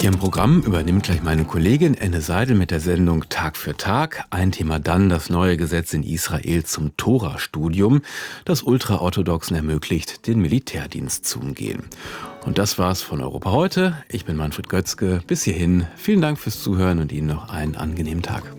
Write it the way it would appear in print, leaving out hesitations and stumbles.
Hier im Programm übernimmt gleich meine Kollegin Enne Seidel mit der Sendung Tag für Tag. Ein Thema dann das neue Gesetz in Israel zum Tora-Studium, das Ultraorthodoxen ermöglicht, den Militärdienst zu umgehen. Und das war's von Europa heute. Ich bin Manfred Götzke. Bis hierhin. Vielen Dank fürs Zuhören und Ihnen noch einen angenehmen Tag.